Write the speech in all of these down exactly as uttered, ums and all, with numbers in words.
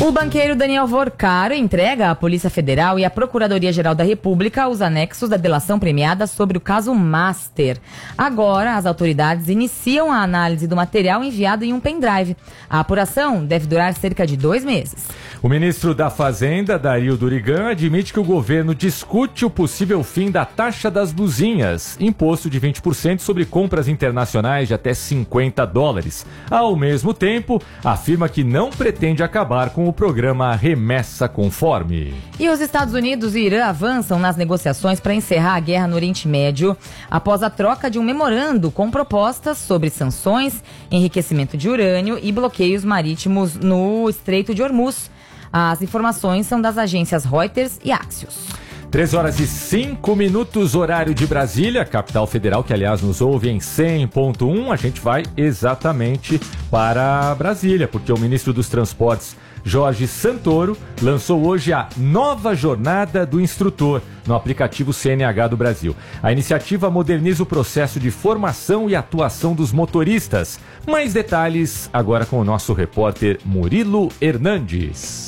O banqueiro Daniel Vorcaro entrega à Polícia Federal e à Procuradoria-Geral da República os anexos da delação premiada sobre o caso Master. Agora, as autoridades iniciam a análise do material enviado em um pendrive. A apuração deve durar cerca de dois meses. O ministro da Fazenda, Dario Durigan, admite que o governo discute o possível fim da taxa das blusinhas, imposto de vinte por cento sobre compras internacionais de até cinquenta dólares. Ao mesmo tempo, afirma que não pretende acabar com o programa Remessa Conforme. E os Estados Unidos e Irã avançam nas negociações para encerrar a guerra no Oriente Médio após a troca de um memorando com propostas sobre sanções, enriquecimento de urânio e bloqueios marítimos no Estreito de Hormuz. As informações são das agências Reuters e Axios. três horas e cinco minutos, horário de Brasília, capital federal, que aliás nos ouve em cem ponto um. A gente vai exatamente para Brasília, porque o ministro dos Transportes, Jorge Santoro, lançou hoje a nova jornada do instrutor no aplicativo C N H do Brasil. A iniciativa moderniza o processo de formação e atuação dos motoristas. Mais detalhes agora com o nosso repórter Murilo Hernandes.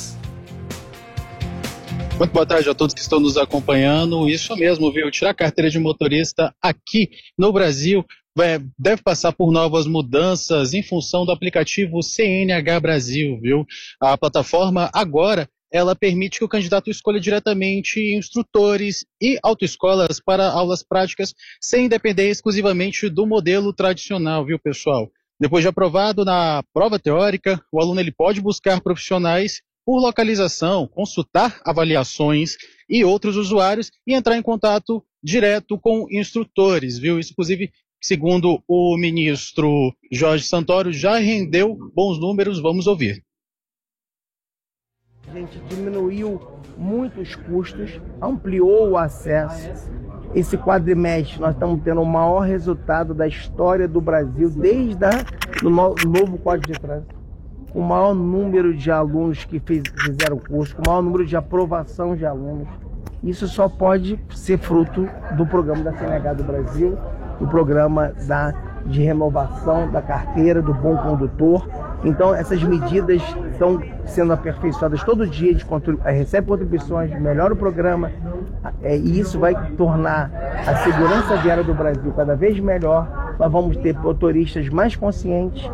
Muito boa tarde a todos que estão nos acompanhando. Isso mesmo, viu? Tirar a carteira de motorista aqui no Brasil é, deve passar por novas mudanças em função do aplicativo C N H Brasil, viu? A plataforma agora, ela permite que o candidato escolha diretamente instrutores e autoescolas para aulas práticas sem depender exclusivamente do modelo tradicional, viu, pessoal? Depois de aprovado na prova teórica, o aluno ele pode buscar profissionais por localização, consultar avaliações e outros usuários e entrar em contato direto com instrutores, viu? Isso, inclusive, segundo o ministro Jorge Santoro, já rendeu bons números. Vamos ouvir. A gente diminuiu muitos custos, ampliou o acesso. Esse quadrimestre nós estamos tendo o maior resultado da história do Brasil desde o no, novo Código de Trânsito. O maior número de alunos que fez, fizeram o curso, o maior número de aprovação de alunos. Isso só pode ser fruto do programa da C N H do Brasil, do programa da, de renovação da carteira, do bom condutor. Então, essas medidas estão sendo aperfeiçoadas todo dia, a gente recebe contribuições, melhora o programa, é, e isso vai tornar a segurança viária do Brasil cada vez melhor. Nós vamos ter motoristas mais conscientes.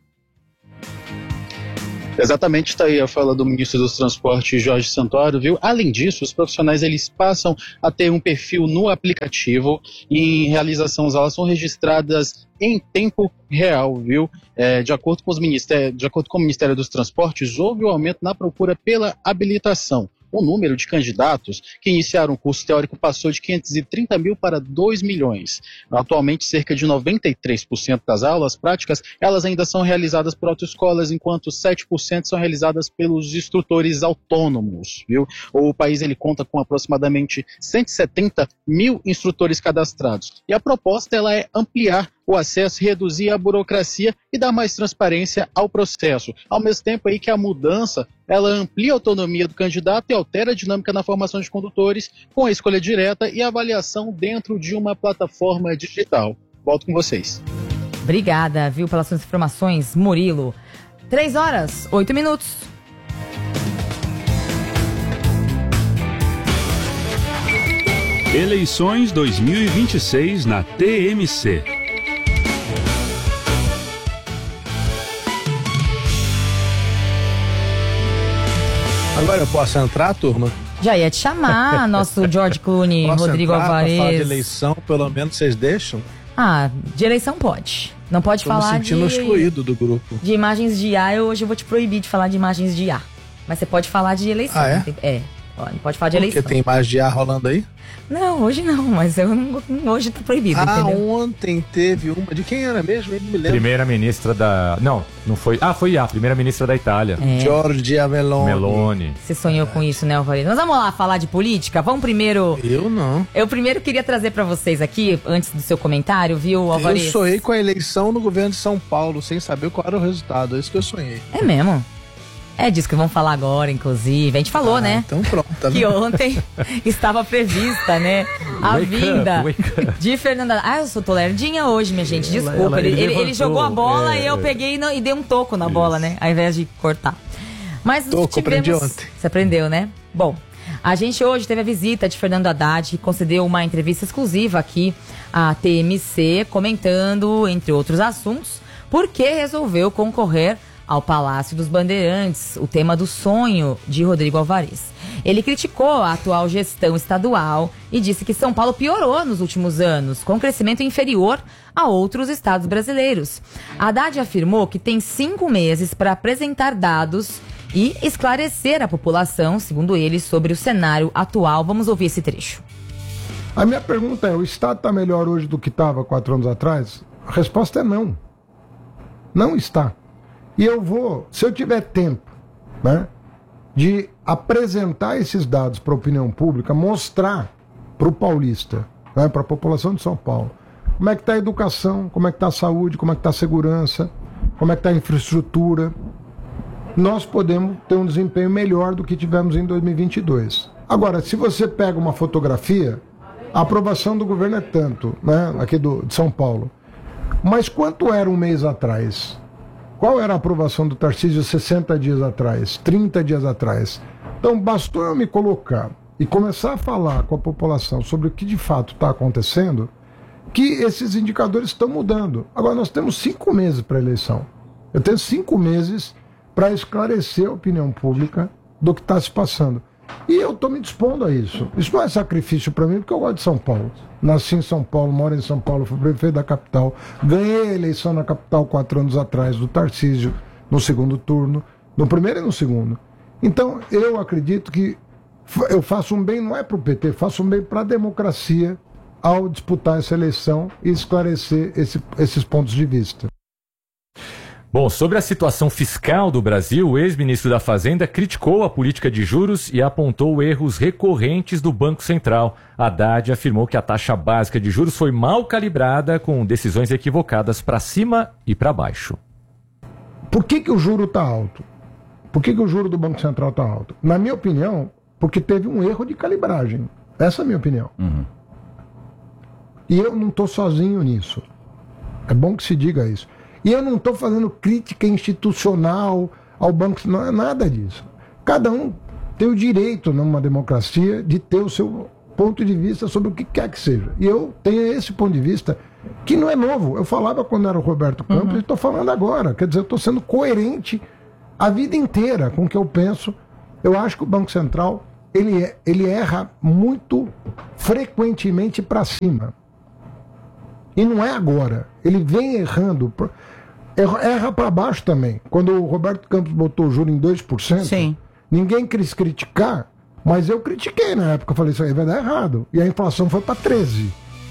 Exatamente, está aí a fala do ministro dos Transportes, Jorge Santoro, viu? Além disso, os profissionais eles passam a ter um perfil no aplicativo e em realização as aulas são registradas em tempo real, viu? É, de acordo com os ministérios, de acordo com o Ministério dos Transportes, houve um aumento na procura pela habilitação. O número de candidatos que iniciaram o curso teórico passou de quinhentos e trinta mil para dois milhões. Atualmente, cerca de noventa e três por cento das aulas práticas, elas ainda são realizadas por autoescolas, enquanto sete por cento são realizadas pelos instrutores autônomos, viu? O país ele conta com aproximadamente cento e setenta mil instrutores cadastrados. E a proposta ela é ampliar o acesso, reduzir a burocracia e dar mais transparência ao processo. Ao mesmo tempo aí que a mudança, ela amplia a autonomia do candidato e altera a dinâmica na formação de condutores com a escolha direta e avaliação dentro de uma plataforma digital. Volto com vocês. Obrigada, viu, pelas suas informações, Murilo. Três horas, oito minutos. Eleições dois mil e vinte e seis na T M C. Agora eu posso entrar, turma? Já ia te chamar, nosso George Clooney, posso Rodrigo entrar Alvarez. Pra falar de eleição, pelo menos vocês deixam? Ah, de eleição pode. Não pode Tô falar me sentindo de... excluído do grupo. De imagens de I A, eu, hoje eu vou te proibir de falar de imagens de I A. Mas você pode falar de eleição. Ah, é? É, não pode falar de eleição. Porque tem imagem de I A rolando aí? Não, hoje não, mas eu não, hoje tá proibido, ah, entendeu? ontem teve uma. De quem era mesmo? Eu não me lembro. Primeira-ministra da... Não, não foi... Ah, foi a primeira-ministra da Itália. É. Giorgia Meloni. Meloni. Você sonhou é. com isso, né, Alvarez? Mas vamos lá falar de política? Vamos primeiro... Eu não. Eu primeiro queria trazer pra vocês aqui, antes do seu comentário, viu, Alvarez? Eu sonhei com a eleição no governo de São Paulo, sem saber qual era o resultado. É isso que eu sonhei. É mesmo? É disso que vamos falar agora, inclusive. A gente falou, ah, né? Então pronto. Tá que ontem estava prevista, né? A wake vinda up, wake up. de Fernanda... Ah, eu sou tolerdinha hoje, minha gente. Desculpa. Ela, ele, ele, ele, ele jogou a bola é, e eu peguei e, não, e dei um toco na isso. bola, né? Ao invés de cortar. Mas Tô, compreendi tivemos... ontem. Você aprendeu, né? Bom, a gente hoje teve a visita de Fernando Haddad, que concedeu uma entrevista exclusiva aqui à T M C, comentando, entre outros assuntos, por que resolveu concorrer ao Palácio dos Bandeirantes, o tema do sonho de Rodrigo Alvarez. Ele criticou a atual gestão estadual e disse que São Paulo piorou nos últimos anos, com crescimento inferior a outros estados brasileiros. Haddad afirmou que tem cinco meses para apresentar dados e esclarecer a população, segundo ele, sobre o cenário atual. Vamos ouvir esse trecho. A minha pergunta é, o estado está melhor hoje do que estava quatro anos atrás? A resposta é não. Não está. E eu vou, se eu tiver tempo, né, de apresentar esses dados para a opinião pública, mostrar para o paulista, né, para a população de São Paulo, como é que está a educação, como é que está a saúde, como é que está a segurança, como é que está a infraestrutura, nós podemos ter um desempenho melhor do que tivemos em dois mil e vinte e dois. Agora, se você pega uma fotografia, a aprovação do governo é tanto, né, aqui do, de São Paulo, mas quanto era um mês atrás? Qual era a aprovação do Tarcísio sessenta dias atrás, trinta dias atrás? Então, bastou eu me colocar e começar a falar com a população sobre o que de fato está acontecendo, que esses indicadores estão mudando. Agora, nós temos cinco meses para a eleição. Eu tenho cinco meses para esclarecer a opinião pública do que está se passando. E eu estou me dispondo a isso. Isso não é sacrifício para mim, porque eu gosto de São Paulo. Nasci em São Paulo, moro em São Paulo, fui prefeito da capital. Ganhei a eleição na capital quatro anos atrás do Tarcísio, no segundo turno, no primeiro e no segundo. Então, eu acredito que eu faço um bem, não é para o P T, faço um bem para a democracia ao disputar essa eleição e esclarecer esse, esses pontos de vista. Bom, sobre a situação fiscal do Brasil, o ex-ministro da Fazenda criticou a política de juros e apontou erros recorrentes do Banco Central. Haddad afirmou que a taxa básica de juros foi mal calibrada, com decisões equivocadas para cima e para baixo. Por que que o juro está alto? Por que que o juro do Banco Central está alto? Na minha opinião, porque teve um erro de calibragem. Essa é a minha opinião. Uhum. E eu não estou sozinho nisso. É bom que se diga isso. E eu não estou fazendo crítica institucional ao Banco Central, não é nada disso. Cada um tem o direito, numa democracia, de ter o seu ponto de vista sobre o que quer que seja. E eu tenho esse ponto de vista, que não é novo. Eu falava quando era o Roberto Campos, uhum. E estou falando agora. Quer dizer, eu estou sendo coerente a vida inteira com o que eu penso. Eu acho que o Banco Central, ele, é, ele erra muito frequentemente para cima. E não é agora. Ele vem errando... Erra para baixo também. Quando o Roberto Campos botou o juro em dois por cento, sim, ninguém quis criticar, mas eu critiquei na época. Eu falei, isso aí vai dar errado. E a inflação foi para treze.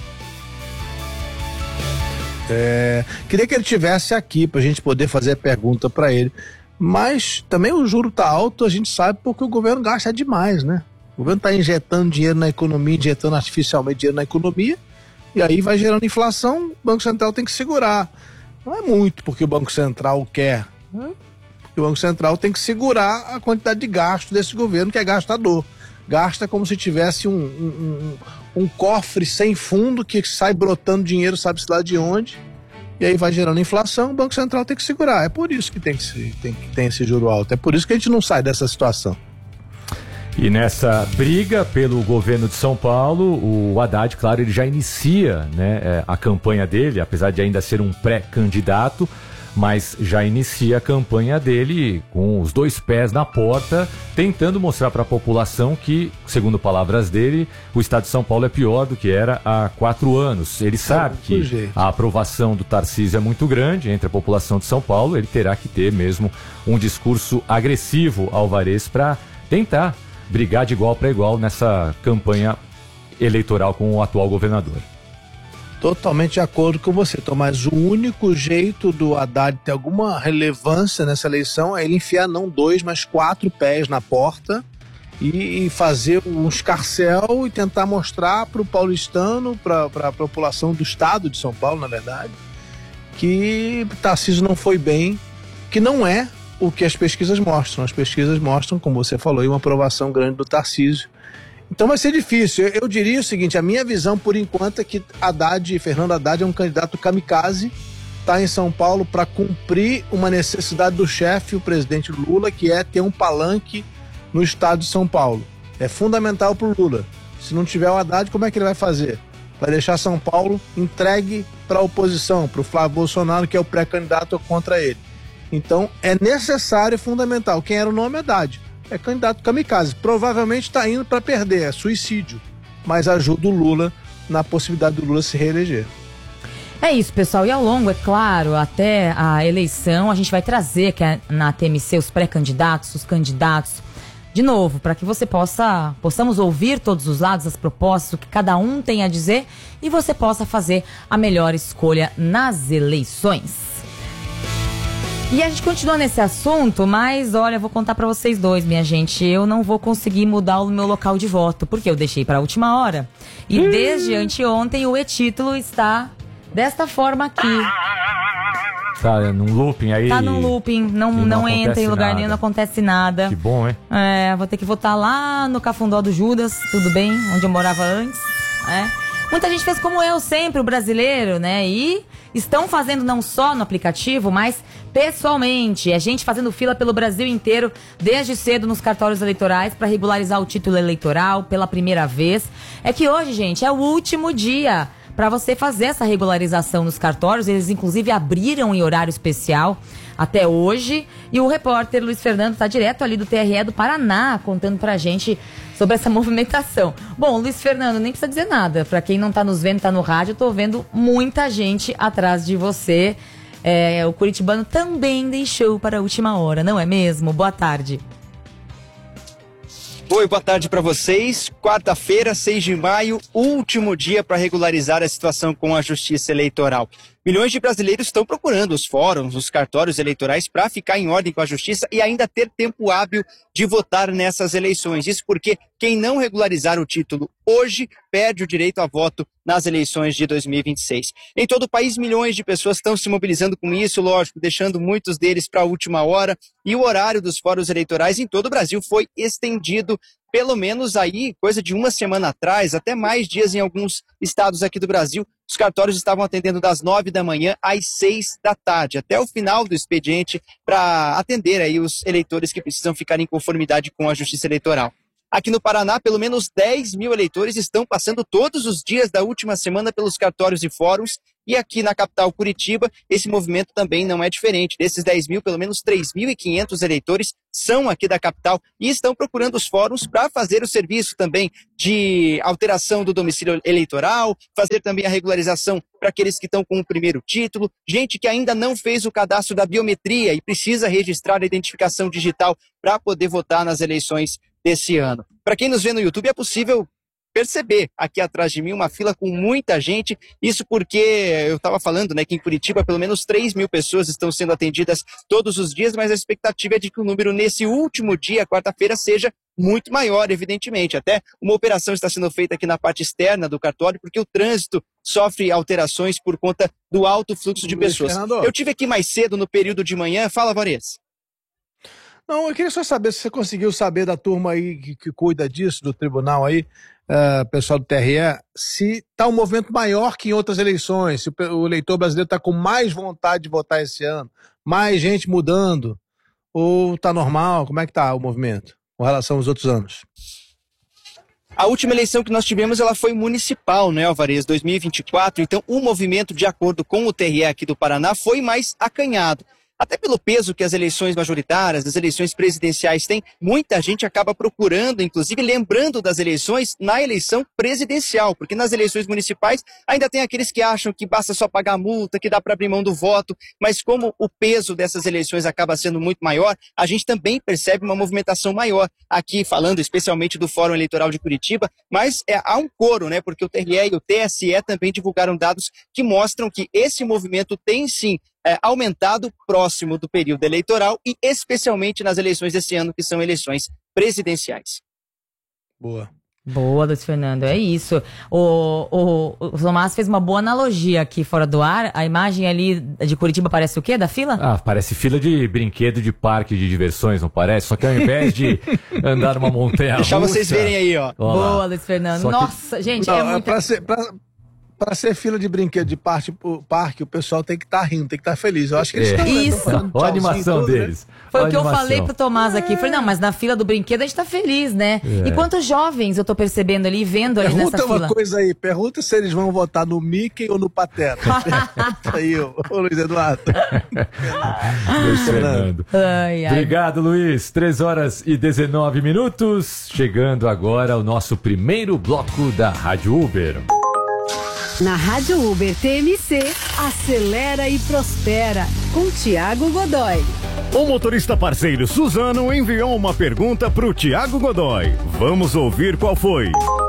É, queria que ele estivesse aqui para a gente poder fazer a pergunta para ele. Mas também o juro está alto, a gente sabe, porque o governo gasta demais, né? O governo está injetando dinheiro na economia, injetando artificialmente dinheiro na economia, e aí vai gerando inflação, o Banco Central tem que segurar. Não é muito porque o Banco Central quer. Né? Porque o Banco Central tem que segurar a quantidade de gasto desse governo, que é gastador. Gasta como se tivesse um, um, um, um cofre sem fundo que sai brotando dinheiro, sabe-se lá de onde, e aí vai gerando inflação, o Banco Central tem que segurar. É por isso que tem, que se, tem, que tem esse juro alto. É por isso que a gente não sai dessa situação. E nessa briga pelo governo de São Paulo, o Haddad, claro, ele já inicia, né, a campanha dele, apesar de ainda ser um pré-candidato, mas já inicia a campanha dele com os dois pés na porta, tentando mostrar para a população que, segundo palavras dele, o estado de São Paulo é pior do que era há quatro anos. Ele sabe que a aprovação do Tarcísio é muito grande entre a população de São Paulo, ele terá que ter mesmo um discurso agressivo ao Alvarez para tentar brigar de igual para igual nessa campanha eleitoral com o atual governador. Totalmente de acordo com você, Tomás. O único jeito do Haddad ter alguma relevância nessa eleição é ele enfiar não dois, mas quatro pés na porta e fazer um escarcéu e tentar mostrar para o paulistano, para a população do estado de São Paulo, na verdade, que Tarcísio não foi bem, que não é o que as pesquisas mostram. As pesquisas mostram, como você falou, uma aprovação grande do Tarcísio. Então vai ser difícil. Eu, eu diria o seguinte, a minha visão por enquanto é que Haddad, Fernando Haddad é um candidato kamikaze está em São Paulo para cumprir uma necessidade do chefe, o presidente Lula, que é ter um palanque no estado de São Paulo. É fundamental para o Lula. Se não tiver o Haddad, como é que ele vai fazer? Vai deixar São Paulo entregue para a oposição, para o Flávio Bolsonaro, que é o pré-candidato contra ele. Então, é necessário e fundamental. Quem era o nome? Haddad. É candidato kamikaze. Provavelmente está indo para perder, é suicídio. Mas ajuda o Lula na possibilidade do Lula se reeleger. É isso, pessoal. E ao longo, é claro, até a eleição, a gente vai trazer que é na T M C os pré-candidatos, os candidatos, de novo, para que você possa, possamos ouvir todos os lados, as propostas, o que cada um tem a dizer e você possa fazer a melhor escolha nas eleições. E a gente continua nesse assunto, mas olha, eu vou contar pra vocês dois, minha gente. Eu não vou conseguir mudar o meu local de voto, porque eu deixei pra última hora. E hum. desde anteontem o e-título está desta forma aqui. Tá num looping aí? Tá num looping, não, não, não entra em lugar nada. nenhum, não acontece nada. Que bom, hein? É, vou ter que votar lá no Cafundó do Judas, tudo bem, onde eu morava antes, né? Muita gente fez como eu sempre, o brasileiro, né? E estão fazendo não só no aplicativo, mas pessoalmente. É gente fazendo fila pelo Brasil inteiro, desde cedo nos cartórios eleitorais, para regularizar o título eleitoral pela primeira vez. É que hoje, gente, é o último dia para você fazer essa regularização nos cartórios. Eles, inclusive, abriram em horário especial até hoje. E o repórter Luiz Fernando está direto ali do T R E do Paraná, contando pra gente sobre essa movimentação. Bom, Luiz Fernando, nem precisa dizer nada. Para quem não tá nos vendo, tá no rádio, eu tô vendo muita gente atrás de você. É, o curitibano também deixou para a última hora, não é mesmo? Boa tarde. Oi, boa tarde para vocês. Quarta-feira, seis de maio, último dia para regularizar a situação com a Justiça Eleitoral. Milhões de brasileiros estão procurando os fóruns, os cartórios eleitorais para ficar em ordem com a Justiça e ainda ter tempo hábil de votar nessas eleições. Isso porque quem não regularizar o título hoje perde o direito a voto nas eleições de dois mil e vinte e seis. Em todo o país, milhões de pessoas estão se mobilizando com isso, lógico, deixando muitos deles para a última hora. E o horário dos fóruns eleitorais em todo o Brasil foi estendido, pelo menos aí, coisa de uma semana atrás, até mais dias em alguns estados aqui do Brasil. Os cartórios estavam atendendo das nove da manhã às seis da tarde, até o final do expediente, para atender aí os eleitores que precisam ficar em conformidade com a Justiça Eleitoral. Aqui no Paraná, pelo menos dez mil eleitores estão passando todos os dias da última semana pelos cartórios e fóruns. E aqui na capital Curitiba, esse movimento também não é diferente. Desses dez mil, pelo menos três mil e quinhentos eleitores são aqui da capital e estão procurando os fóruns para fazer o serviço também de alteração do domicílio eleitoral, fazer também a regularização para aqueles que estão com o primeiro título, gente que ainda não fez o cadastro da biometria e precisa registrar a identificação digital para poder votar nas eleições desse ano. Para quem nos vê no YouTube, é possível perceber aqui atrás de mim uma fila com muita gente, isso porque eu estava falando, né, que em Curitiba pelo menos três mil pessoas estão sendo atendidas todos os dias, mas a expectativa é de que o número nesse último dia, quarta-feira, seja muito maior, evidentemente. Até uma operação está sendo feita aqui na parte externa do cartório, porque o trânsito sofre alterações por conta do alto fluxo de pessoas. Eu tive aqui mais cedo no período de manhã, fala, Vares. Não, eu queria só saber se você conseguiu saber da turma aí que, que cuida disso, do tribunal aí, uh, pessoal do T R E, se está um movimento maior que em outras eleições, se o, o eleitor brasileiro está com mais vontade de votar esse ano, mais gente mudando, ou está normal? Como é que está o movimento com relação aos outros anos? A última eleição que nós tivemos, ela foi municipal, né, Alvarez, dois mil e vinte e quatro, então o movimento, de acordo com o T R E aqui do Paraná, foi mais acanhado. Até pelo peso que as eleições majoritárias, as eleições presidenciais têm, muita gente acaba procurando, inclusive lembrando das eleições na eleição presidencial, porque nas eleições municipais ainda tem aqueles que acham que basta só pagar multa, que dá para abrir mão do voto, mas como o peso dessas eleições acaba sendo muito maior, a gente também percebe uma movimentação maior, aqui falando especialmente do Fórum Eleitoral de Curitiba, mas é, há um coro, né, porque o T R E e o T S E também divulgaram dados que mostram que esse movimento tem sim É, aumentado próximo do período eleitoral e especialmente nas eleições desse ano, que são eleições presidenciais. Boa. Boa, Luiz Fernando, é isso. O, o, o Tomás fez uma boa analogia aqui fora do ar. A imagem ali de Curitiba parece o quê? Da fila? Ah, parece fila de brinquedo de parque de diversões, não parece? Só que ao invés de andar numa montanha Deixar russa... vocês verem aí, ó. Boa, Luiz Fernando. Nossa, que... gente, não, é muito... Pra ser, pra... Pra ser fila de brinquedo de parte, parque, o pessoal tem que estar tá rindo, tem que estar tá feliz. Eu acho que eles É. estão Isso. Olha a animação tudo, né? deles. Foi Olha o que a eu animação. falei pro Tomás aqui. Falei, não, mas na fila do brinquedo a gente tá feliz, né? É. E quantos jovens eu tô percebendo ali, vendo ali Pergunta nessa uma fila? coisa aí, pergunta se eles vão votar no Mickey ou no Pateta. Isso aí, ô, ô Luiz Eduardo. Luiz Fernando. Ai, ai. Obrigado, Luiz. três horas e dezenove minutos. Chegando agora o nosso primeiro bloco da Rádio Uber. Na Rádio Uber T M C, acelera e prospera, com Tiago Godoy. O motorista parceiro Suzano enviou uma pergunta para o Tiago Godoy. Vamos ouvir qual foi.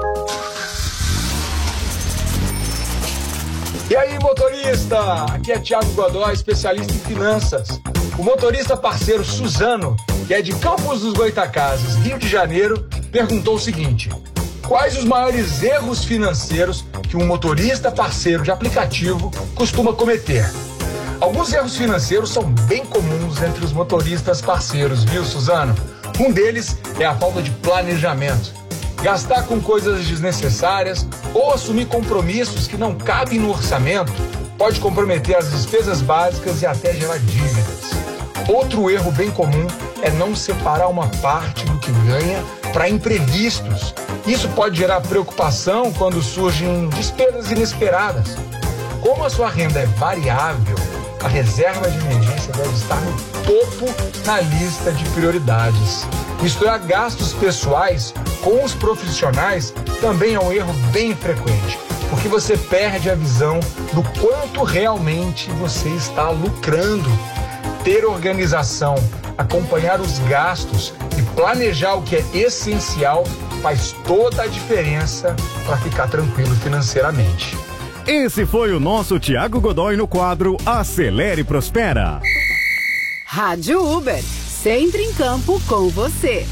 E aí, motorista? Aqui é Tiago Godoy, especialista em finanças. O motorista parceiro Suzano, que é de Campos dos Goytacazes, Rio de Janeiro, perguntou o seguinte: quais os maiores erros financeiros que um motorista parceiro de aplicativo costuma cometer? Alguns erros financeiros são bem comuns entre os motoristas parceiros, viu, Suzano? Um deles é a falta de planejamento. Gastar com coisas desnecessárias ou assumir compromissos que não cabem no orçamento pode comprometer as despesas básicas e até gerar dívidas. Outro erro bem comum é não separar uma parte do que ganha para imprevistos. Isso pode gerar preocupação quando surgem despesas inesperadas. Como a sua renda é variável, a reserva de emergência deve estar no topo na lista de prioridades. Misturar gastos pessoais com os profissionais também é um erro bem frequente, porque você perde a visão do quanto realmente você está lucrando. Ter organização, acompanhar os gastos e planejar o que é essencial faz toda a diferença para ficar tranquilo financeiramente. Esse foi o nosso Tiago Godoy no quadro Acelere e Prospera. Rádio Uber, sempre em campo com você.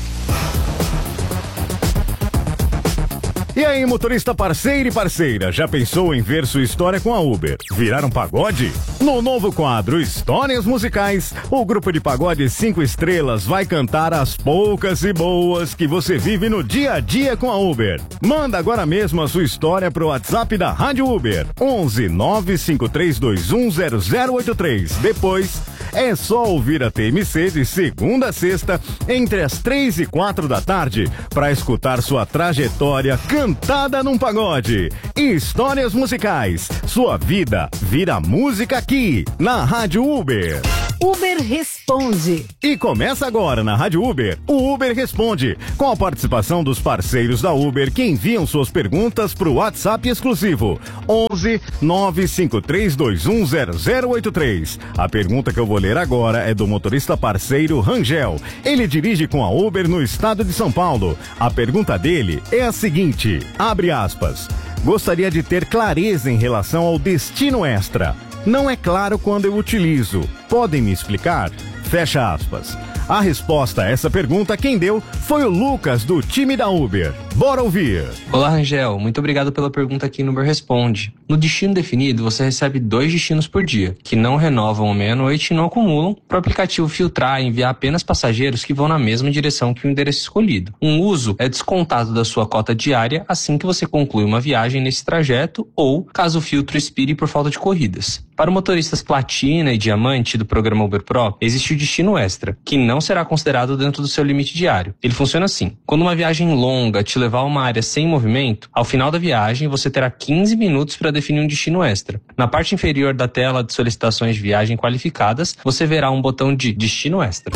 E aí, motorista parceiro e parceira, já pensou em ver sua história com a Uber virar um pagode? No novo quadro Histórias Musicais, o grupo de pagode cinco estrelas vai cantar as poucas e boas que você vive no dia a dia com a Uber. Manda agora mesmo a sua história pro WhatsApp da Rádio Uber, onze nove cinco três dois um zero zero oito três. Depois, é só ouvir a T M C de segunda a sexta, entre as três e quatro da tarde, para escutar sua trajetória cantada num pagode. Histórias Musicais. Sua vida vira música aqui, na Rádio Uber. Uber Responde. E começa agora na Rádio Uber, o Uber Responde, com a participação dos parceiros da Uber que enviam suas perguntas para o WhatsApp exclusivo, onze nove cinco três dois um zero zero oito três. A pergunta que eu vou ler agora é do motorista parceiro Rangel. Ele dirige com a Uber no estado de São Paulo. A pergunta dele é a seguinte, abre aspas: gostaria de ter clareza em relação ao destino extra. Não é claro quando eu utilizo. Podem me explicar? Fecha aspas. A resposta a essa pergunta quem deu foi o Lucas, do time da Uber. Bora ouvir. Olá, Rangel. Muito obrigado pela pergunta aqui no Uber Responde. No destino definido, você recebe dois destinos por dia, que não renovam à meia-noite e não acumulam, para o aplicativo filtrar e enviar apenas passageiros que vão na mesma direção que o endereço escolhido. Um uso é descontado da sua cota diária assim que você conclui uma viagem nesse trajeto ou caso o filtro expire por falta de corridas. Para motoristas platina e diamante do programa Uber Pro, existe o destino extra, que não será considerado dentro do seu limite diário. Ele funciona assim: quando uma viagem longa te levar a uma área sem movimento, ao final da viagem você terá quinze minutos para definir um destino extra. Na parte inferior da tela de solicitações de viagem qualificadas, você verá um botão de destino extra.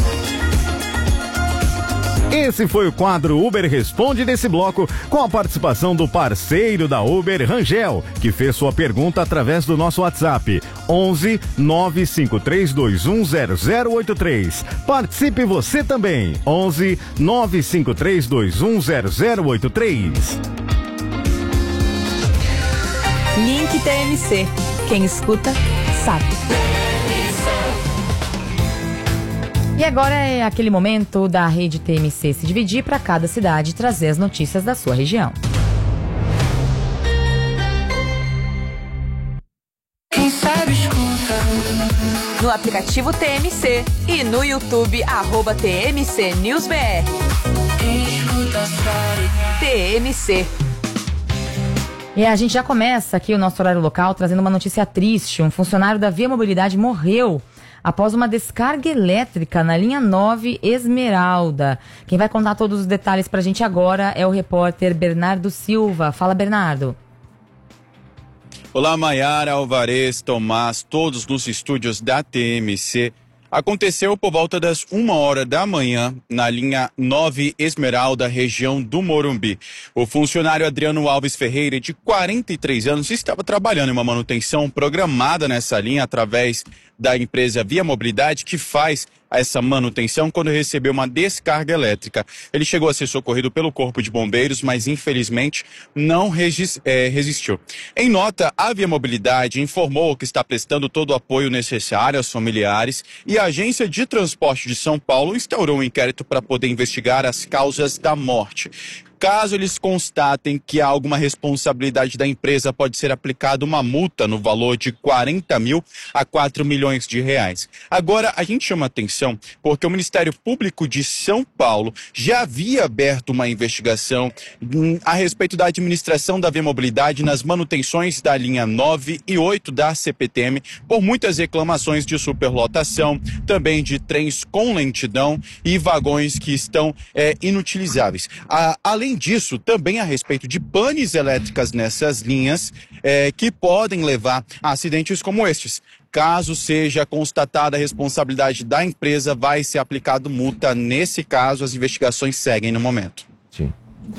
Esse foi o quadro Uber Responde desse bloco, com a participação do parceiro da Uber, Rangel, que fez sua pergunta através do nosso WhatsApp, onze nove cinco três dois um zero zero oito três. Participe você também, onze nove cinco três dois um zero zero oito três. Link T M C. Quem escuta, sabe. E agora é aquele momento da rede T M C se dividir para cada cidade e trazer as notícias da sua região. Quem sabe escuta. No aplicativo T M C e no YouTube, arroba T M C News B R. Quem escuta sabe. T M C. E a gente já começa aqui o nosso horário local trazendo uma notícia triste. Um funcionário da Via Mobilidade morreu após uma descarga elétrica na linha nove Esmeralda. Quem vai contar todos os detalhes pra gente agora é o repórter Bernardo Silva. Fala, Bernardo. Olá, Maiara, Alvarez, Tomás, todos nos estúdios da T M C. Aconteceu por volta das uma hora da manhã na linha nove Esmeralda, região do Morumbi. O funcionário Adriano Alves Ferreira, de quarenta e três anos, estava trabalhando em uma manutenção programada nessa linha através da empresa Via Mobilidade, que faz essa manutenção, quando recebeu uma descarga elétrica. Ele chegou a ser socorrido pelo Corpo de Bombeiros, mas infelizmente não regis, é, resistiu. Em nota, a Via Mobilidade informou que está prestando todo o apoio necessário aos familiares e a Agência de Transporte de São Paulo instaurou um inquérito para poder investigar as causas da morte. Caso eles constatem que há alguma responsabilidade da empresa, pode ser aplicada uma multa no valor de quarenta mil a quatro milhões de reais. Agora, a gente chama atenção porque o Ministério Público de São Paulo já havia aberto uma investigação hum, a respeito da administração da Via Mobilidade nas manutenções da linha nove e oito da C P T M por muitas reclamações de superlotação, também de trens com lentidão e vagões que estão é, inutilizáveis. A, além Além disso, também a respeito de panes elétricas nessas linhas é, que podem levar a acidentes como estes. Caso seja constatada a responsabilidade da empresa, vai ser aplicado multa. Nesse caso, as investigações seguem no momento. Sim.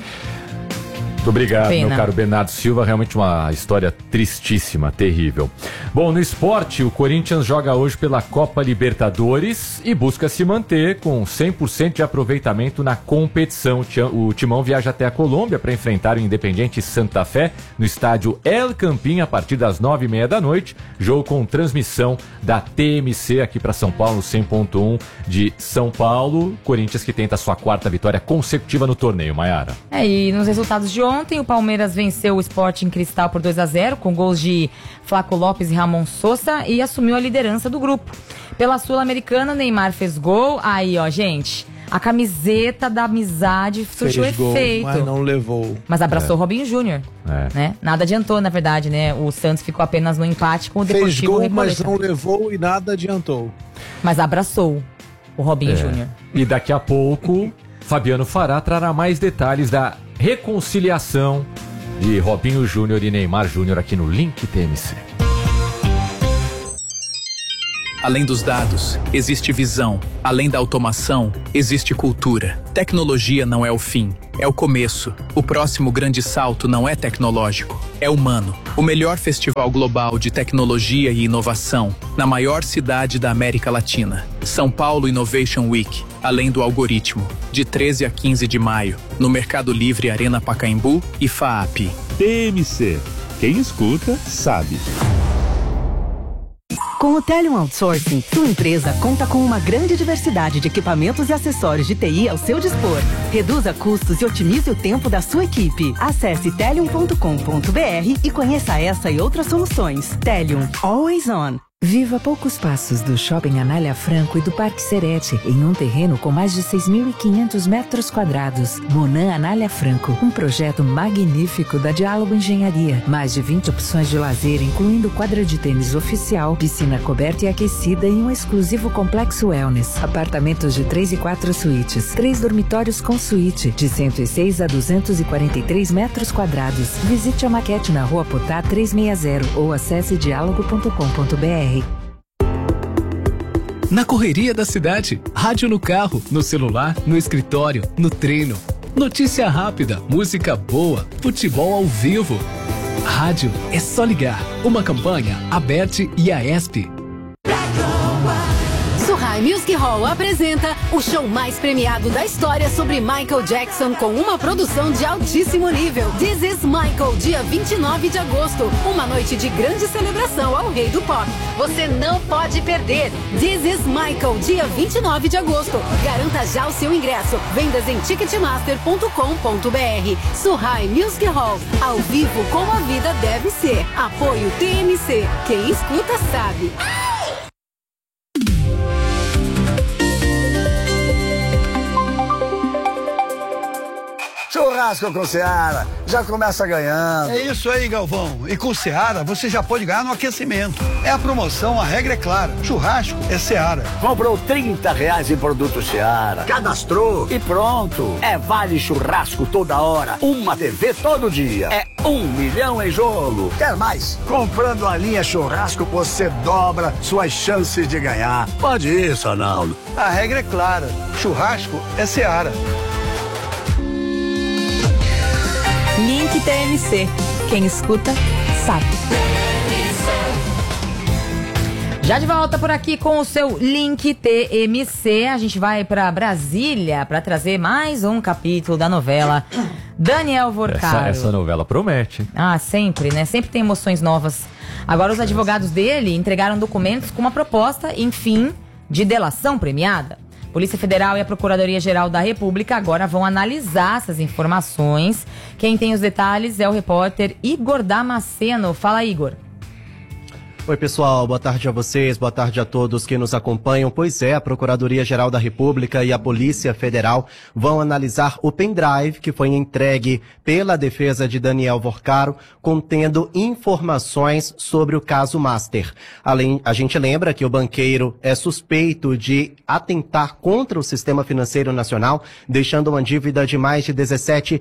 Muito obrigado, Pena. meu caro Bernardo Silva. Realmente uma história tristíssima, terrível. Bom, no esporte, o Corinthians joga hoje pela Copa Libertadores e busca se manter com cem por cento de aproveitamento na competição. O Timão viaja até a Colômbia para enfrentar o Independiente Santa Fé no estádio El Campín a partir das nove e meia da noite. Jogo com transmissão da T M C aqui para São Paulo, cem ponto um de São Paulo. Corinthians que tenta a sua quarta vitória consecutiva no torneio, Maiara. É, e nos resultados de ontem, o Palmeiras venceu o Sporting Cristal por dois a zero, com gols de Flaco Lopes e Ramon Sosa, e assumiu a liderança do grupo. Pela Sul-Americana, Neymar fez gol. Aí, ó, gente, a camiseta da amizade surtiu Fez gol, efeito. mas não levou. Mas abraçou É. o Robinho Júnior. É. Né? Nada adiantou, na verdade, né? O Santos ficou apenas no empate com o Fez Deportivo gol, Recoleta. mas não levou e nada adiantou. Mas abraçou o Robinho É. Júnior. E daqui a pouco, Fabiano Fará trará mais detalhes da reconciliação de Robinho Júnior e Neymar Júnior aqui no Link T M C. Além dos dados, existe visão. Além da automação, existe cultura. Tecnologia não é o fim, é o começo. O próximo grande salto não é tecnológico, é humano. O melhor festival global de tecnologia e inovação, na maior cidade da América Latina. São Paulo Innovation Week, além do algoritmo, de treze a quinze de maio, no Mercado Livre Arena Pacaembu e FAAP. T M C. Quem escuta, sabe. Com o Telium Outsourcing, sua empresa conta com uma grande diversidade de equipamentos e acessórios de T I ao seu dispor. Reduza custos e otimize o tempo da sua equipe. Acesse telium ponto com ponto b r e conheça essa e outras soluções. Telium, always on. Viva a poucos passos do Shopping Anália Franco e do Parque Serete, em um terreno com mais de seis mil e quinhentos metros quadrados. Monan Anália Franco, um projeto magnífico da Diálogo Engenharia. Mais de vinte opções de lazer, incluindo quadra de tênis oficial, piscina coberta e aquecida e um exclusivo complexo wellness. Apartamentos de três e quatro suítes, três dormitórios com suíte, de cento e seis a duzentos e quarenta e três metros quadrados. Visite a maquete na Rua Potá trezentos e sessenta ou acesse diálogo ponto com ponto b r. Na correria da cidade, rádio no carro, no celular, no escritório, no treino. Notícia rápida, música boa, futebol ao vivo. Rádio é só ligar. Uma campanha, Aberte e a ESP. Suhai Music Hall apresenta o show mais premiado da história sobre Michael Jackson com uma produção de altíssimo nível. This is Michael, dia vinte e nove de agosto. Uma noite de grande celebração ao rei do pop. Você não pode perder. This is Michael, dia vinte e nove de agosto. Garanta já o seu ingresso. Vendas em ticketmaster ponto com ponto b r. Suhai Music Hall, ao vivo como a vida deve ser. Apoio T M C. Quem escuta sabe. Churrasco com Seara, já começa ganhando. É isso aí, Galvão. E com Seara, você já pode ganhar no aquecimento. É a promoção, a regra é clara. Churrasco é Seara. Comprou trinta reais em produto Seara, cadastrou e pronto. É vale churrasco toda hora, uma T V todo dia. É um milhão em jogo. Quer mais? Comprando a linha churrasco, você dobra suas chances de ganhar. Pode ir, Sonaldo. A regra é clara. Churrasco é Seara. Link T M C. Quem escuta, sabe. Já de volta por aqui com o seu Link T M C, a gente vai para Brasília para trazer mais um capítulo da novela Daniel Vorcaro. Essa, essa novela promete. Ah, sempre, né? Sempre tem emoções novas. Agora os advogados dele entregaram documentos com uma proposta, enfim, de delação premiada. Polícia Federal e a Procuradoria-Geral da República agora vão analisar essas informações. Quem tem os detalhes é o repórter Igor Damasceno. Fala, Igor. Oi, pessoal, boa tarde a vocês, boa tarde a todos que nos acompanham. Pois é, a Procuradoria-Geral da República e a Polícia Federal vão analisar o pendrive que foi entregue pela defesa de Daniel Vorcaro, contendo informações sobre o caso Master. Além, a gente lembra que o banqueiro é suspeito de atentar contra o sistema financeiro nacional, deixando uma dívida de mais de dezessete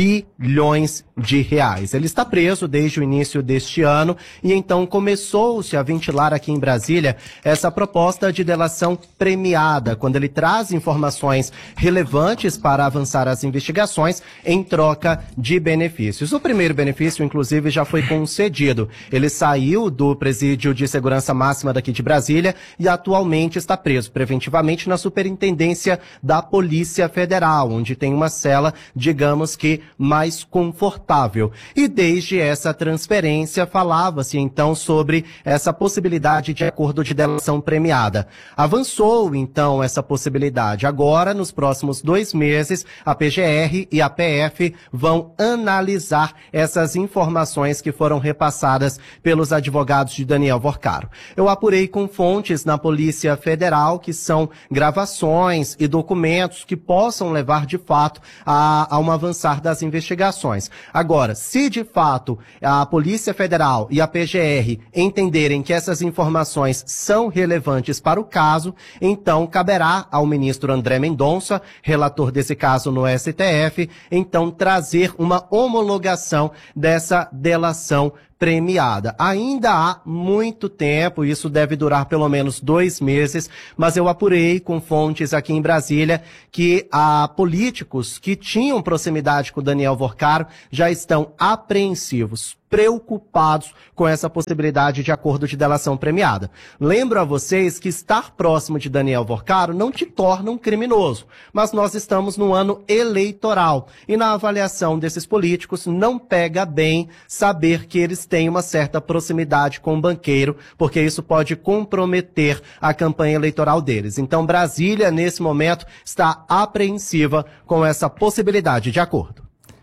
bilhões de reais. Ele está preso desde o início deste ano e então começou se a ventilar aqui em Brasília essa proposta de delação premiada, quando ele traz informações relevantes para avançar as investigações em troca de benefícios. O primeiro benefício, inclusive, já foi concedido. Ele saiu do presídio de segurança máxima daqui de Brasília e atualmente está preso preventivamente na Superintendência da Polícia Federal, onde tem uma cela, digamos que, mais confortável. E desde essa transferência falava-se então sobre essa possibilidade de acordo de delação premiada. Avançou, então, essa possibilidade. Agora, nos próximos dois meses, a P G R e a P F vão analisar essas informações que foram repassadas pelos advogados de Daniel Vorcaro. Eu apurei com fontes na Polícia Federal, que são gravações e documentos que possam levar, de fato, a, a um avançar das investigações. Agora, se de fato a Polícia Federal e a P G R entenderem que essas informações são relevantes para o caso, então caberá ao ministro André Mendonça, relator desse caso no S T F, então trazer uma homologação dessa delação premiada. Ainda há muito tempo, isso deve durar pelo menos dois meses, mas eu apurei com fontes aqui em Brasília que há políticos que tinham proximidade com Daniel Vorcaro já estão apreensivos, preocupados com essa possibilidade de acordo de delação premiada. Lembro a vocês que estar próximo de Daniel Vorcaro não te torna um criminoso, mas nós estamos no ano eleitoral e na avaliação desses políticos não pega bem saber que eles têm uma certa proximidade com o banqueiro, porque isso pode comprometer a campanha eleitoral deles. Então Brasília, nesse momento, está apreensiva com essa possibilidade de acordo.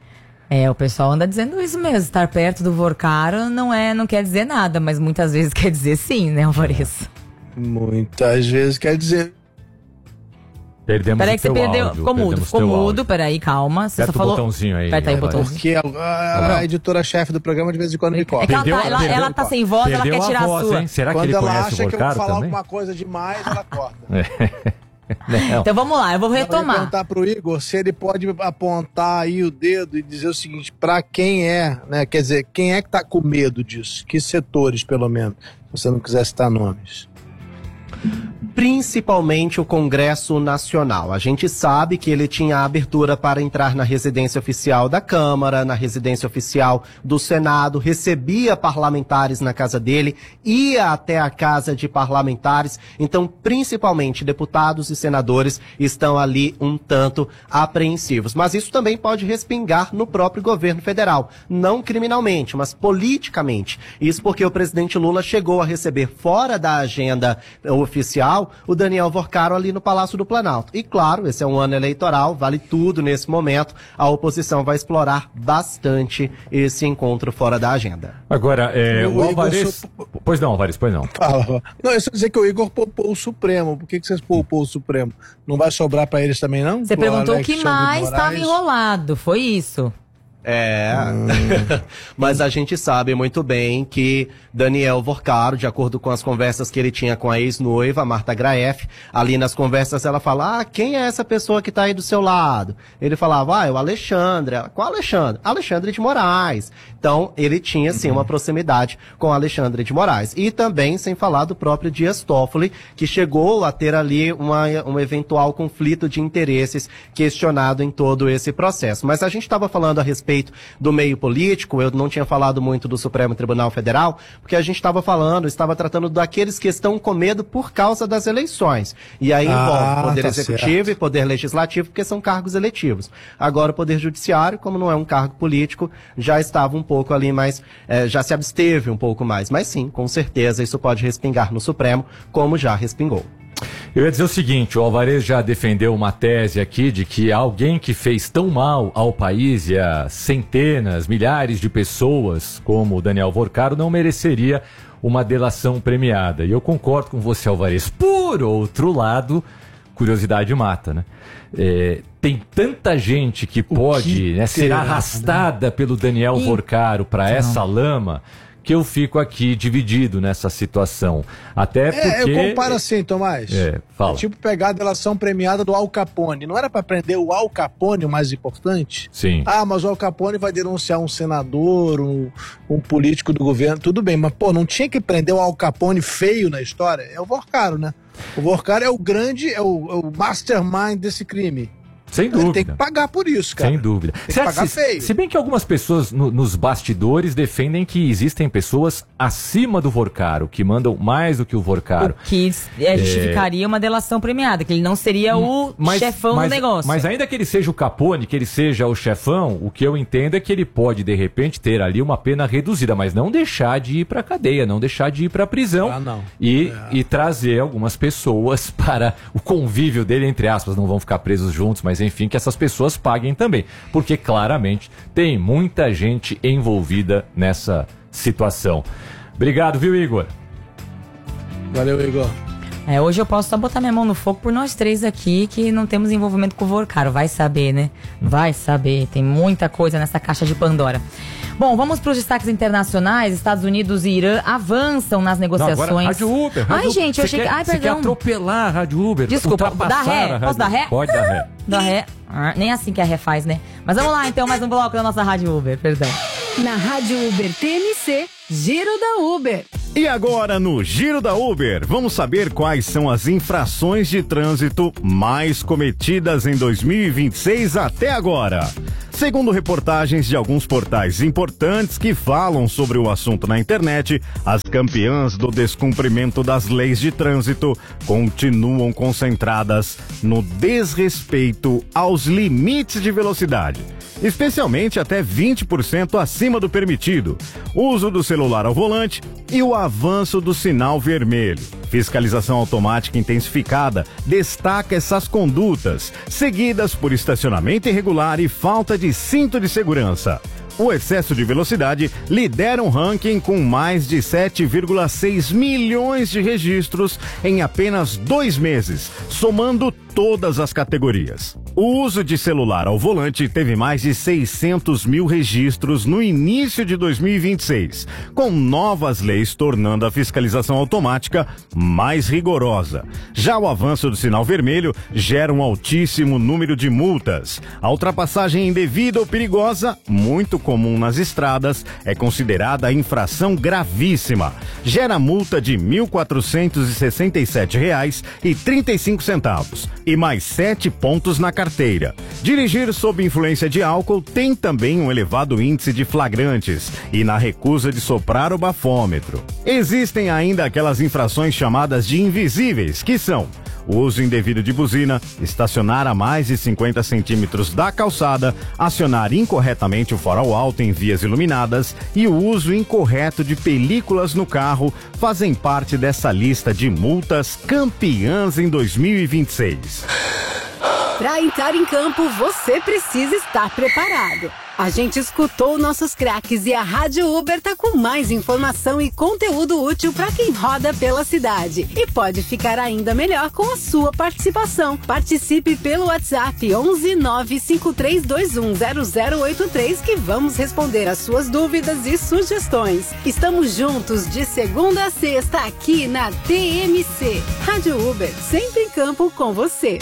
É, o pessoal anda dizendo isso mesmo. Estar perto do Vorcaro não, é, não quer dizer nada, mas muitas vezes quer dizer sim, né, Alvareço? Muitas vezes quer dizer. Perdemos peraí o que você teu perdeu, áudio, ficou mudo, ficou mudo, áudio. Peraí, calma. Você Aperta só falou. o botãozinho aí. Aperta aí o botãozinho. Porque a, a, a editora-chefe do programa de vez em quando me corta. É que ela, tá, ela, ela tá sem voz, ela quer tirar a, voz, a sua. Hein? Será Quando que ele ela conhece acha o que eu vou falar também? alguma coisa demais, ela corta. Não. Então vamos lá, eu vou retomar. Eu vou perguntar pro Igor se ele pode apontar aí o dedo e dizer o seguinte, para quem é, né? Quer dizer, quem é que tá com medo disso? Que setores, pelo menos, se você não quiser citar nomes. Principalmente o Congresso Nacional. A gente sabe que ele tinha abertura para entrar na residência oficial da Câmara, na residência oficial do Senado, recebia parlamentares na casa dele, ia até a casa de parlamentares. Então, principalmente deputados e senadores estão ali um tanto apreensivos. Mas isso também pode respingar no próprio governo federal. Não criminalmente, mas politicamente. Isso porque o presidente Lula chegou a receber fora da agenda oficial, o Daniel Vorcaro ali no Palácio do Planalto. E claro, esse é um ano eleitoral, vale tudo nesse momento. A oposição vai explorar bastante esse encontro fora da agenda. Agora, é, o, O Alvarez... Igor Pois não, Alvarez, pois não. Fala. Não, é só dizer que o Igor poupou o Supremo. Por que, que vocês poupou o Supremo? Não vai sobrar pra eles também, não? Você Pro perguntou o que Alexandre mais Moraes? estava enrolado, foi isso. É, mas a gente sabe muito bem que Daniel Vorcaro, de acordo com as conversas que ele tinha com a ex-noiva, Marta Graeff, ali nas conversas ela fala, ah, quem é essa pessoa que tá aí do seu lado? Ele falava, ah, é o Alexandre. Ela, qual Alexandre? Alexandre de Moraes. Então, ele tinha, sim, uma proximidade com Alexandre de Moraes. E também, sem falar do próprio Dias Toffoli, que chegou a ter ali uma, um eventual conflito de interesses questionado em todo esse processo. Mas a gente estava falando a respeito do meio político, eu não tinha falado muito do Supremo Tribunal Federal, porque a gente estava falando, estava tratando daqueles que estão com medo por causa das eleições. E aí envolve Ah, Poder tá Executivo certo. e Poder Legislativo, porque são cargos eletivos. Agora o Poder Judiciário, como não é um cargo político, já estava um pouco ali mais, eh, já se absteve um pouco mais. Mas sim, com certeza isso pode respingar no Supremo, como já respingou. Eu ia dizer o seguinte, o Alvarez já defendeu uma tese aqui de que alguém que fez tão mal ao país e a centenas, milhares de pessoas como o Daniel Vorcaro não mereceria uma delação premiada. E eu concordo com você, Alvarez. Por outro lado, curiosidade mata, né? É, tem tanta gente que pode né, ser terá, arrastada pelo Daniel E- Vorcaro para essa lama que eu fico aqui dividido nessa situação. Até porque... É, eu comparo assim, Tomás. É, fala. É tipo pegar a delação premiada do Al Capone. Não era pra prender o Al Capone, o mais importante? Sim. Ah, mas o Al Capone vai denunciar um senador, um, um político do governo. Tudo bem, mas pô, não tinha que prender o Al Capone feio na história? É o Vorcaro, né? O Vorcaro é o grande, é o, é o mastermind desse crime. Sem Ele dúvida. tem que pagar por isso, cara. Sem dúvida. Tem que Certo, pagar se, feio. se bem que algumas pessoas no- nos bastidores defendem que existem pessoas acima do Vorcaro, que mandam mais do que o Vorcaro. Que é, justificaria uma delação premiada, que ele não seria o chefão mas, do negócio. Mas ainda que ele seja o Capone, que ele seja o chefão, o que eu entendo é que ele pode, de repente, ter ali uma pena reduzida, mas não deixar de ir pra cadeia, não deixar de ir pra prisão. Ah, não. E, e trazer algumas pessoas para o convívio dele, entre aspas, não vão ficar presos juntos, mas enfim, que essas pessoas paguem também. Porque claramente tem muita gente envolvida nessa situação. Obrigado, viu, Igor? Valeu, Igor. É, hoje eu posso só botar minha mão no fogo por nós três aqui que não temos envolvimento com o Vorcaro. Vai saber, né? Vai saber. Tem muita coisa nessa caixa de Pandora. Bom, vamos para os destaques internacionais. Estados Unidos e Irã avançam nas negociações. Não, agora, Rádio Uber. Rádio Ai, Uber. gente, eu Você achei que... quer- Ai, você quer perdão. atropelar a Rádio Uber. Desculpa, dá ultrapassar ré? a Rádio Posso dar Uber. ré? Pode dar ré. Da ré. Ah, nem assim que a ré faz, né? Mas vamos lá, então, mais um bloco da nossa Rádio Uber, perdão. Na Rádio Uber T M C, Giro da Uber. E agora no Giro da Uber, vamos saber quais são as infrações de trânsito mais cometidas em dois mil e vinte e seis até agora. Segundo reportagens de alguns portais importantes que falam sobre o assunto na internet, as campeãs do descumprimento das leis de trânsito continuam concentradas no desrespeito aos limites de velocidade, especialmente até vinte por cento acima do permitido, uso do celular ao volante e o avanço do sinal vermelho. Fiscalização automática intensificada destaca essas condutas, seguidas por estacionamento irregular e falta de cinto de segurança. O excesso de velocidade lidera um ranking com mais de sete vírgula seis milhões de registros em apenas dois meses, somando todas as categorias. O uso de celular ao volante teve mais de seiscentos mil registros no início de dois mil e vinte e seis, com novas leis tornando a fiscalização automática mais rigorosa. Já o avanço do sinal vermelho gera um altíssimo número de multas. A ultrapassagem indevida ou perigosa, muito comum nas estradas, é considerada infração gravíssima. Gera multa de mil quatrocentos e sessenta e sete reais e trinta e cinco centavos e mais sete pontos na carteira. Dirigir sob influência de álcool tem também um elevado índice de flagrantes e na recusa de soprar o bafômetro. Existem ainda aquelas infrações chamadas de invisíveis, que são o uso indevido de buzina, estacionar a mais de cinquenta centímetros da calçada, acionar incorretamente o farol alto em vias iluminadas e o uso incorreto de películas no carro fazem parte dessa lista de multas campeãs em dois mil e vinte e seis. Para entrar em campo, você precisa estar preparado. A gente escutou nossos craques e a Rádio Uber tá com mais informação e conteúdo útil para quem roda pela cidade. E pode ficar ainda melhor com a sua participação. Participe pelo WhatsApp onze nove cinco três dois um zero zero oito três que vamos responder as suas dúvidas e sugestões. Estamos juntos de segunda a sexta aqui na T M C. Rádio Uber, sempre em campo com você.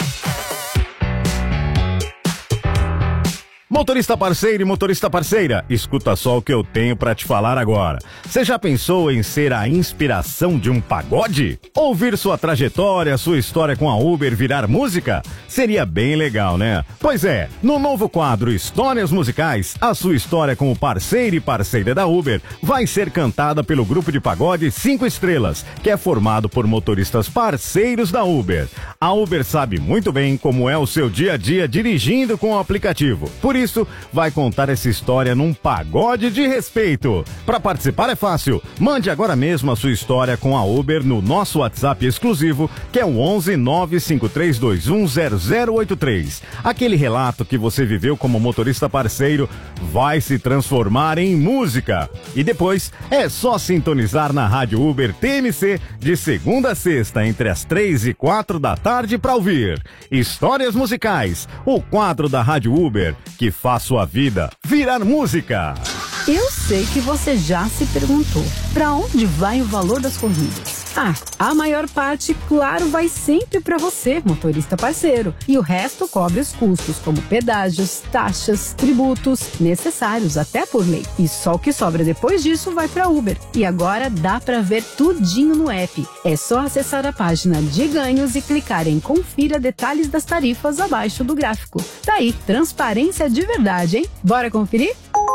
Motorista parceiro e motorista parceira, escuta só o que eu tenho pra te falar agora. Você já pensou em ser a inspiração de um pagode? Ouvir sua trajetória, sua história com a Uber virar música? Seria bem legal, né? Pois é, no novo quadro Histórias Musicais, a sua história como parceiro e parceira da Uber vai ser cantada pelo grupo de pagode Cinco Estrelas, que é formado por motoristas parceiros da Uber. A Uber sabe muito bem como é o seu dia a dia dirigindo com o aplicativo. Por isso, vai contar essa história num pagode de respeito. Para participar é fácil. Mande agora mesmo a sua história com a Uber no nosso WhatsApp exclusivo, que é o onze nove cinco três dois um zero zero oito três. Aquele relato que você viveu como motorista parceiro vai se transformar em música. E depois é só sintonizar na Rádio Uber T M C de segunda a sexta, entre as três e quatro da tarde para ouvir Histórias Musicais, o quadro da Rádio Uber que faz sua vida virar música. Eu sei que você já se perguntou, para onde vai o valor das corridas? Ah, a maior parte, claro, vai sempre para você, motorista parceiro. E o resto cobre os custos, como pedágios, taxas, tributos, necessários até por lei. E só o que sobra depois disso vai para Uber. E agora dá para ver tudinho no app. É só acessar a página de ganhos e clicar em confira detalhes das tarifas abaixo do gráfico. Tá aí, transparência de verdade, hein? Bora conferir?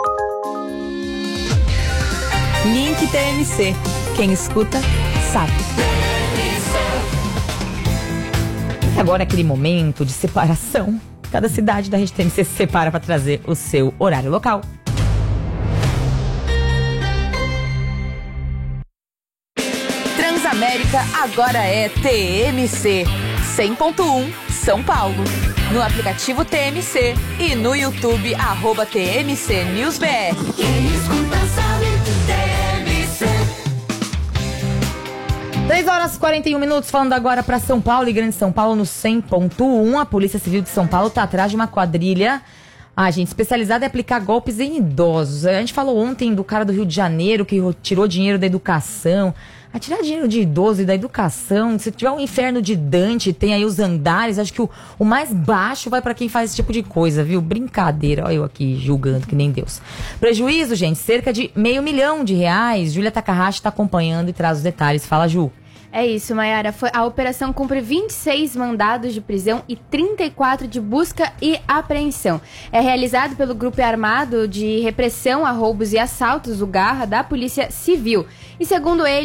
Link T M C. Quem escuta, sabe. E agora é aquele momento de separação. Cada cidade da Rede T M C se separa para trazer o seu horário local. Transamérica agora é T M C cem ponto um São Paulo. No aplicativo T M C e no YouTube, arroba T M C News B R. Quem escuta sabe, T M C. três horas e quarenta e um minutos, falando agora para São Paulo e Grande São Paulo no cem ponto um. A Polícia Civil de São Paulo está atrás de uma quadrilha, a gente especializada em aplicar golpes em idosos. A gente falou ontem do cara do Rio de Janeiro que tirou dinheiro da educação. A tirar dinheiro de idoso e da educação, se tiver um inferno de Dante, tem aí os andares, acho que o, o mais baixo vai para quem faz esse tipo de coisa, viu? Brincadeira, olha eu aqui julgando que nem Deus. Prejuízo, gente, cerca de meio milhão de reais. Júlia Takahashi está acompanhando e traz os detalhes. Fala, Ju. É isso, Mayara. Foi, a operação cumpre vinte e seis mandados de prisão e trinta e quatro de busca e apreensão. É realizado pelo Grupo Armado de Repressão a Roubos e Assaltos, o Garra, da Polícia Civil. E segundo ele,